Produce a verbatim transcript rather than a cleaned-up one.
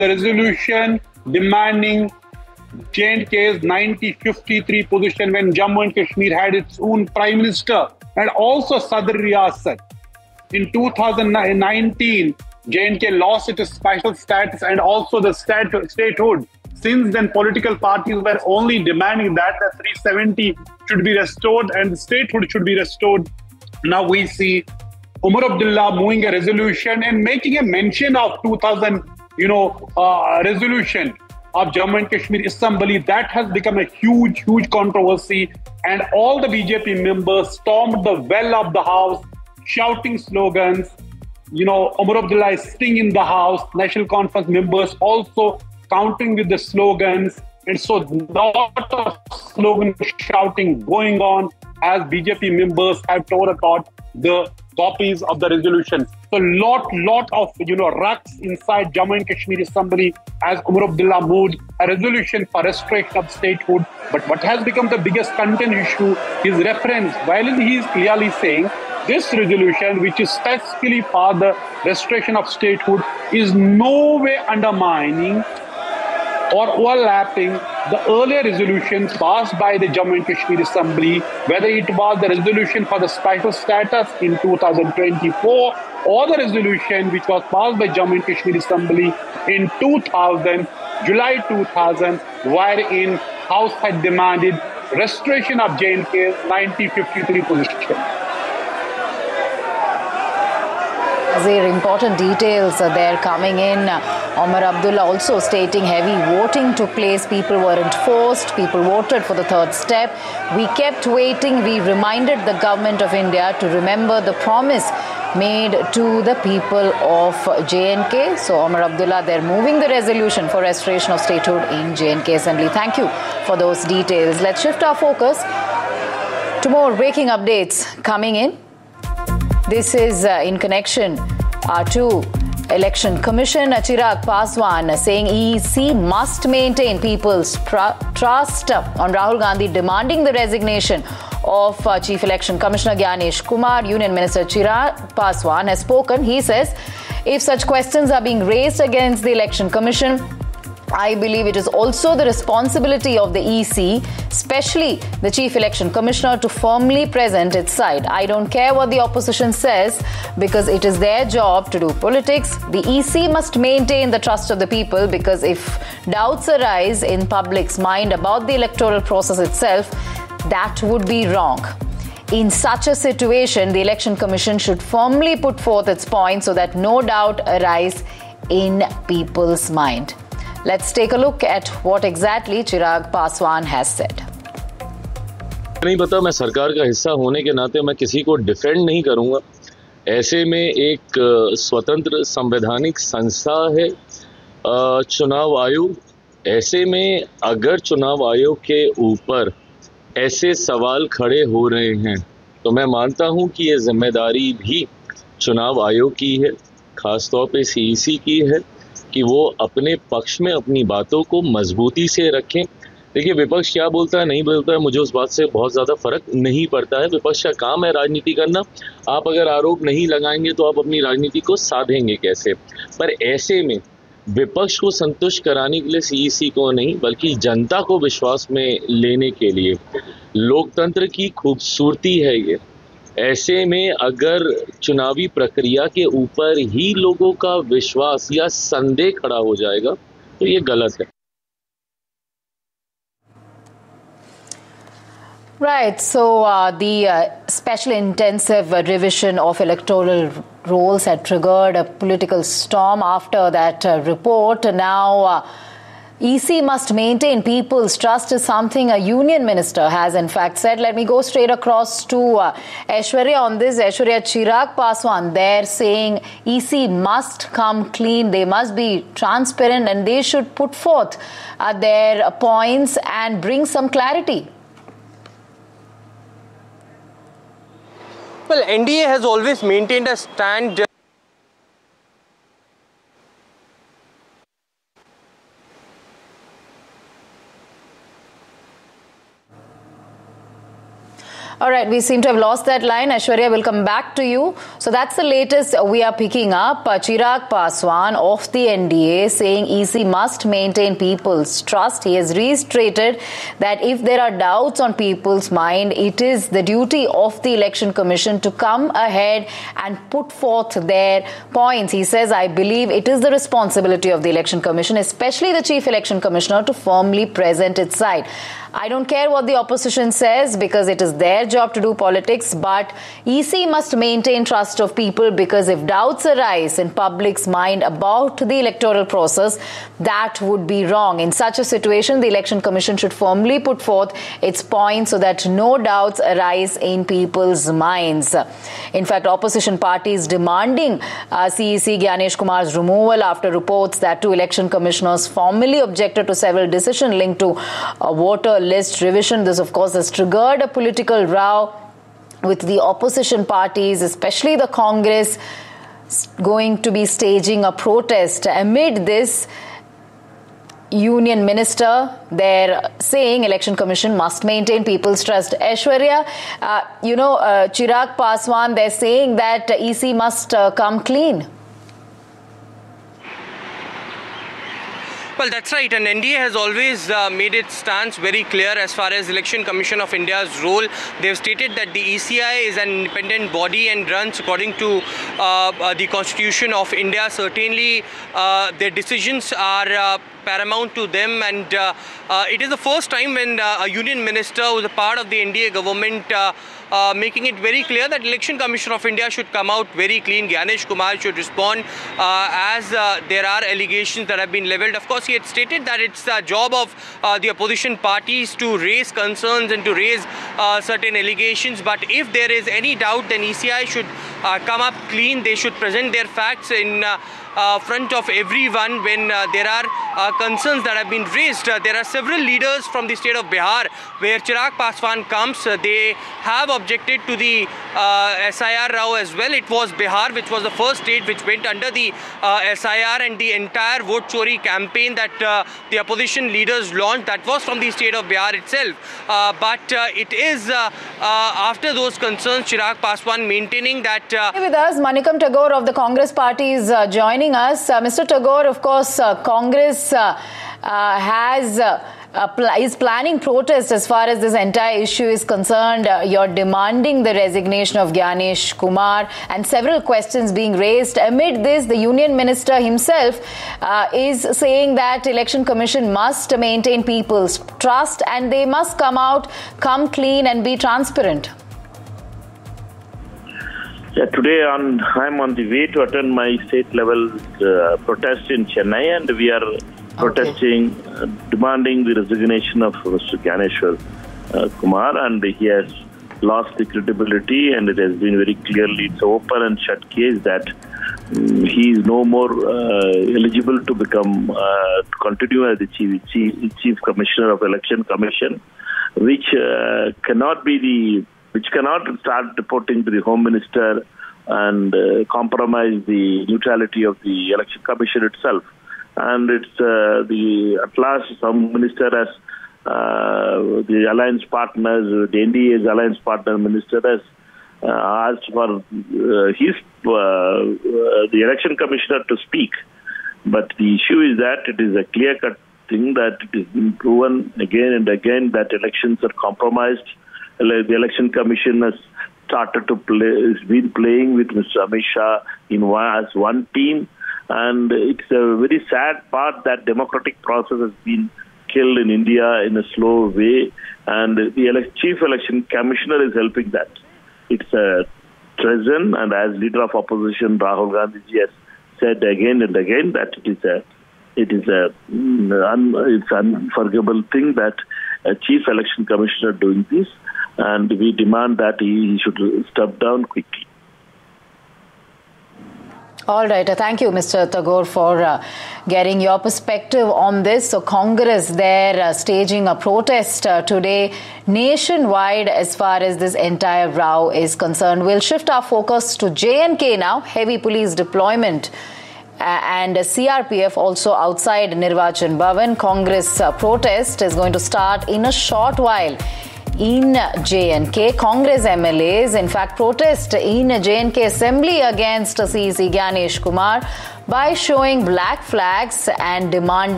resolution demanding J and K's nineteen fifty-three position when Jammu and Kashmir had its own prime minister and also Sadr Riyasat. In two thousand nineteen, J and K lost its special status and also the stat statehood. Since then, political parties were only demanding that the three seventy should be restored and the statehood should be restored. Now we see Umar Abdullah moving a resolution and making a mention of two thousand, you know, uh, resolution of Jammu and Kashmir Assembly. That has become a huge, huge controversy. And all the B J P members stormed the well of the house, shouting slogans. You know, Umar Abdullah is sitting in the house. National Conference members also countering with the slogans. And so lot of slogan shouting going on as B J P members have torn apart the copies of the resolution. So lot, lot of, you know, rucks inside Jammu and Kashmir Assembly as Umar Abdullah moved a resolution for restoration of statehood. But what has become the biggest content issue is reference, while he is clearly saying this resolution, which is specifically for the restoration of statehood, is no way undermining or overlapping the earlier resolutions passed by the Jammu and Kashmir Assembly, whether it was the resolution for the special status in two thousand twenty-four or the resolution which was passed by Jammu and Kashmir Assembly in two thousand, July two thousand, wherein House had demanded restoration of J and K's nineteen fifty-three position. There are important details uh, there coming in. Omar Abdullah also stating heavy voting took place. People weren't forced. People voted for the third step. We kept waiting. We reminded the government of India to remember the promise made to the people of J and K. So Omar Abdullah, they're moving the resolution for restoration of statehood in J and K Assembly. Thank you for those details. Let's shift our focus to more breaking updates coming in. This is uh, in connection uh, to Election Commission. Chirag Paswan saying E C must maintain people's tr- trust on Rahul Gandhi demanding the resignation of uh, Chief Election Commissioner Gyanesh Kumar. Union Minister Chirag Paswan has spoken. He says if such questions are being raised against the Election Commission, I believe it is also the responsibility of the E C, especially the Chief Election Commissioner, to firmly present its side. I don't care what the opposition says because it is their job to do politics. The E C must maintain the trust of the people because if doubts arise in public's mind about the electoral process itself, that would be wrong. In such a situation, the Election Commission should firmly put forth its point so that no doubt arise in people's mind. Let's take a look at what exactly Chirag Paswan has said. नहीं पता, मैं सरकार का हिस्सा होने के नाते मैं किसी को डिफेंड नहीं करूंगा। ऐसे में एक स्वतंत्र संवैधानिक संस्था है चुनाव आयोग। ऐसे में अगर चुनाव आयोग के ऊपर ऐसे सवाल खड़े हो रहे हैं तो मैं मानता हूं कि ये जिम्मेदारी भी चुनाव आयोग की है, खासतौर पे सीईसी की है कि वो अपने पक्ष में अपनी बातों को मजबूती से रखें। देखिए, विपक्ष क्या बोलता है नहीं बोलता है, मुझे उस बात से बहुत ज़्यादा फर्क नहीं पड़ता है। विपक्ष का काम है राजनीति करना। आप अगर आरोप नहीं लगाएंगे तो आप अपनी राजनीति को साधेंगे कैसे? पर ऐसे में विपक्ष को संतुष्ट कराने के लिए सीईसी को नहीं बल्कि जनता को विश्वास में लेने के लिए लोकतंत्र की खूबसूरती है ये। ऐसे में अगर चुनावी प्रक्रिया के ऊपर ही लोगों का विश्वास या संदेह खड़ा हो जाएगा तो ये गलत है। Right, so uh, the uh, special intensive uh, revision of electoral rolls had triggered a political storm after that uh, report. Now, uh, E C must maintain people's trust is something a union minister has in fact said. Let me go straight across to uh, Aishwarya on this. Aishwarya, Chirag Paswan, they're saying E C must come clean, they must be transparent and they should put forth uh, their points and bring some clarity. Well, N D A has always maintained a stand. All right, we seem to have lost that line. Aishwarya, will come back to you. So that's the latest we are picking up. Uh, Chirag Paswan of the N D A saying E C must maintain people's trust. He has reiterated that if there are doubts on people's mind, it is the duty of the Election Commission to come ahead and put forth their points. He says, I believe it is the responsibility of the Election Commission, especially the Chief Election Commissioner, to firmly present its side. I don't care what the opposition says because it is their job to do politics, but E C must maintain trust of people, because if doubts arise in public's mind about the electoral process, that would be wrong. In such a situation, the Election Commission should firmly put forth its points so that no doubts arise in people's minds. In fact, opposition parties demanding uh, C E C Gyanesh Kumar's removal after reports that two election commissioners formally objected to several decisions linked to uh, voter list revision. This, of course, has triggered a political row with the opposition parties, especially the Congress, going to be staging a protest. Amid this, Union Minister, they're saying Election Commission must maintain people's trust. Aishwarya, uh, you know, uh, Chirag Paswan, they're saying that E C must uh, come clean. Well, that's right, and N D A has always uh, made its stance very clear as far as Election Commission of India's role. They've stated that the E C I is an independent body and runs according to uh, uh, the Constitution of India. Certainly, uh, their decisions are uh, paramount to them, and uh, uh, it is the first time when uh, a union minister who is a part of the N D A government uh, Uh, making it very clear that Election Commission of India should come out very clean. Gyanesh Kumar should respond uh, as uh, there are allegations that have been levelled. Of course, he had stated that it's the job of uh, the opposition parties to raise concerns and to raise uh, certain allegations. But if there is any doubt, then E C I should uh, come up clean. They should present their facts in uh, Uh, front of everyone when uh, there are uh, concerns that have been raised. Uh, there are several leaders from the state of Bihar where Chirag Paswan comes. Uh, they have objected to the uh, S I R row as well. It was Bihar which was the first state which went under the uh, S I R, and the entire vote chori campaign that uh, the opposition leaders launched, that was from the state of Bihar itself. Uh, but uh, it is uh, uh, after those concerns, Chirag Paswan maintaining that... Uh, with us, Manikam Tagore of the Congress party is uh, joining us. Uh, Mister Tagore, of course, uh, Congress uh, uh, has uh, uh, pl is planning protest as far as this entire issue is concerned. Uh, you're demanding the resignation of Gyanesh Kumar and several questions being raised. Amid this, the union minister himself uh, is saying that Election Commission must maintain people's trust and they must come out, come clean and be transparent. Yeah, today on, I'm on the way to attend my state-level uh, protest in Chennai, and we are okay. protesting, uh, demanding the resignation of Mister Gyanesh uh, Kumar, and he has lost the credibility, and it has been very clearly, it's an open and shut case that um, he is no more uh, eligible to become, uh, to continue as the chief, chief, chief Commissioner of Election Commission, which uh, cannot be the which cannot start reporting to the Home Minister and uh, compromise the neutrality of the Election Commission itself. And it's uh, the at last some minister has uh, the alliance partners, the N D A's alliance partner minister has uh, asked for uh, his uh, uh, the Election Commissioner to speak. But the issue is that it is a clear-cut thing that it has been proven again and again that elections are compromised. The Election Commission has started to play, has been playing with Mister Amit Shah in one, as one team, and it's a very sad part that democratic process has been killed in India in a slow way, and the ele- Chief Election Commissioner is helping that. It's a treason, and as leader of opposition, Rahul Gandhi ji has said again and again that it is a it is a un, it's an unforgivable thing that a Chief Election Commissioner doing this. And we demand that he should step down quickly. All right. Thank you, Mister Tagore, for uh, getting your perspective on this. So Congress, they're uh, staging a protest uh, today nationwide as far as this entire row is concerned. We'll shift our focus to J and K now. Heavy police deployment uh, and C R P F also outside Nirvachan Bhavan. Congress uh, protest is going to start in a short while. in J and K. Congress M L As, in fact, protest in J and K Assembly against C C Gyanesh Kumar by showing black flags and demanding